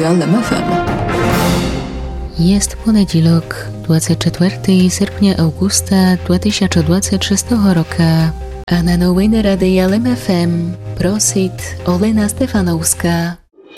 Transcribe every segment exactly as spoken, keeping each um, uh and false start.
Lem F M. Jest poniedziałek, dwudziestego czwartego sierpnia augusta dwa tysiące dwudziestego szóstego roku, a na nowiny Radia Lem F M prosit Olena Stefanowska.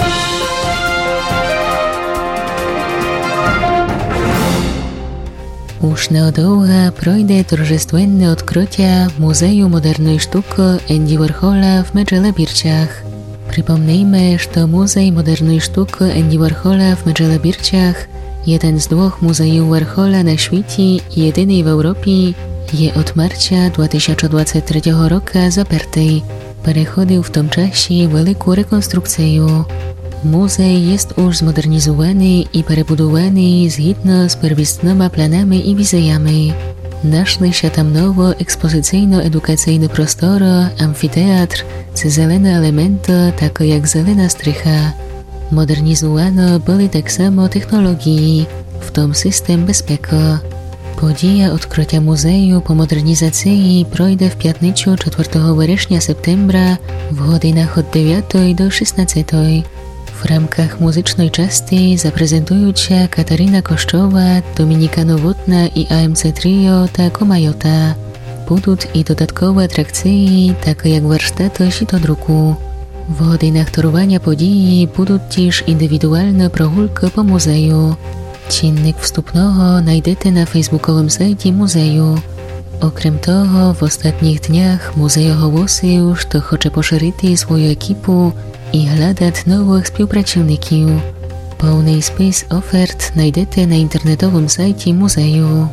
Už neodlouha projde торжественне odkrycia Muzeum Modernej Sztuki Andy Warhola w Medželebirčách. Przypomnijmy, że Muzej Modernej Sztuki Andy Warhola w Medželebirčách, jeden z dwóch muzeów Warhola na świecie i jedyny w Europie, je od marca dwa tysiące dwudziestego trzeciego roku zaparty. Przechodził w tym czasie wielką rekonstrukcję. Muzej jest już zmodernizowany i przebudowany zgodnie z pierwotnymi planami i wizjami. Našli się tam nowo ekspozycyjno-edukacyjny prostor, amfiteatr, z zelene elementy, takie jak zelena strycha. Modernizowano były tak samo technologii, w tym system bezpieka. Podzieja odkrycia muzeum po modernizacji projdzie w piątnicę czwartego września septembra w godzinach od dziewiątej do szesnastej. W ramkach muzycznej części zaprezentują się Katarina Koszczowa, Dominika Nowotna i A M C Trio ta Komajota. Będą i dodatkowe atrakcje, takie jak warsztaty sitodruku. W godzinach torowania podii będą też indywidualne progrulki po muzeum. Czynnik wstępnego znajdziecie na facebookowym sajcie muzeum. Okrem toho, w ostatnich dniach muzeum ogłosił, że chce poszerzyć swoją ekipę i hľadať nowych współpracowników. Pełny spis ofert znajdziecie na internetowym sajcie muzeum.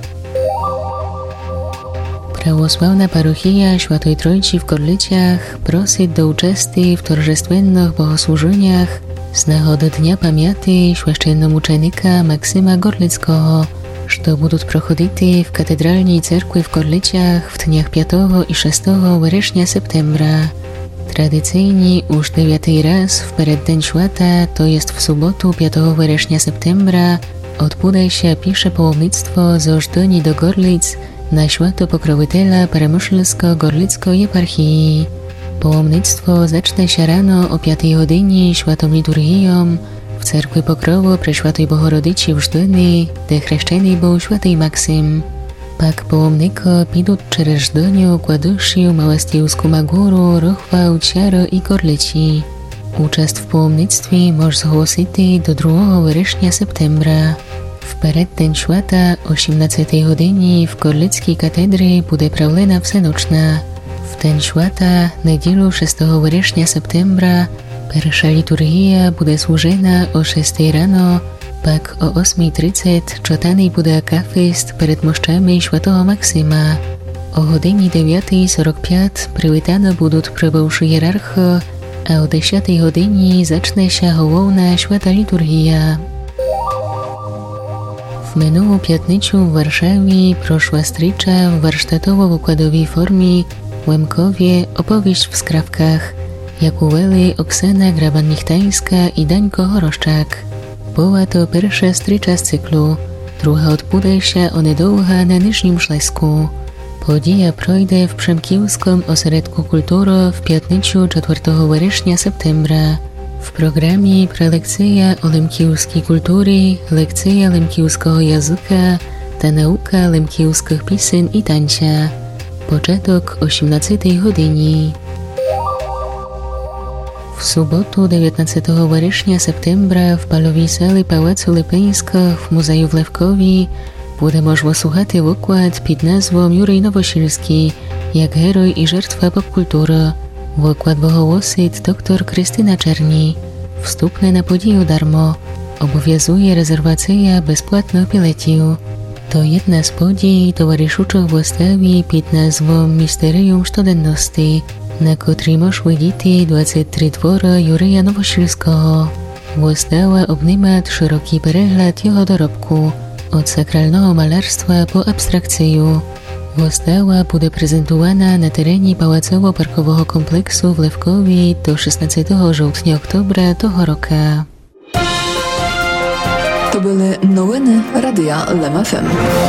Prawosławna parochia Świętej Trójcy w Gorlicach prosi do uczestnictwa w торжественnych bogosłużeniach z nagody Dnia Pamięci święcenomuczenika Maksyma Gorlickiego, które będą prochodzić w katedralnej cerkwi w Gorlicach w dniach piątego i szóstego września septembra. Tradycyjnie już dziewiąty raz w przeddzień świata, to jest w sobotę piątego września septembra, odbędzie się pierwsze pałomnictwo z Ożdoni do Gorlic na święto Pokroviteľa Przemyślsko-Gorlickiej eparchii. Pałomnictwo zacznie się rano o piątej godzinie świętą liturgią w cerkwi Pokrowu Prešvatej Bohorodicy w Żdoni, gdzie chrzczony był święty Maksym. Pak pałomniko pójdą przez Żdoniu, Kładušiu, Małastijską Magórę, Rochwał, Ciaro i Gorlici. Uczest w pałomnictwie może zgłosić do drugiego września septembra. W przeddzień świata o osiemnastej godzinie w Gorlickiej katedrze będzie prawlena wsenoczna. W ten świata, niedzielę szóstego września septembra, pierwsza liturgia będzie służona o szóstej rano, pak o ósmej trzydzieści czytany będzie akafist przed moszczami świętego Maksyma. O godzinie dziewiątej czterdzieści pięć przywitane będą przybywszy hierarchy, a o dziesiątej godzinie zacznie się główna święta liturgia. W minioną piątnicę w Warszawie proszła stricza w warsztatowo-wykładowej formie w Łemkowie opowieść w skrawkach, jak uweli Oksana Graban-Michtańska i Dańko Horoszczak. Była to pierwsza stricza z cyklu, druga odbędzie się onedługo na Niżnym Śląsku. Podzieja projdzie w Przemkielskim Ośrodku Kultury w piątnicę czwartego września septembra. W programie prelekcja o lemkielskiej kultury, lekcja lemkielskiego języka, ta nauka lemkielskich piosen i tańca. Początek o osiemnastej godzinie. W sobotę dziewiętnastego września septembra w balowej sali Pałacu Lipińskich w Muzeum w Lewkowie będzie można słuchać wykład pod nazwą Jurij Nowosilski, jak heroj i żertwa popkultury. Wykład wygłosi dr Krystyna Czerni. Wstępne na podію darmo. Obowiązuje rezerwacja bezpłatnych biletów. To jedna z podziej towarzyszących wystawie pod nazwą Misterium Studenności, na której można widzieć dwadzieścia trzy twory Jurija Nowosilskiego. Wystawa obejmuje szeroki przegląd jego dorobku, od sakralnego malarstwa po abstrakcję. Wystawa będzie prezentowana na terenie Pałacowo-Parkowego kompleksu w Lewkowie do szesnastego sierpnia tego roku. To były nowiny Radia Lem F M.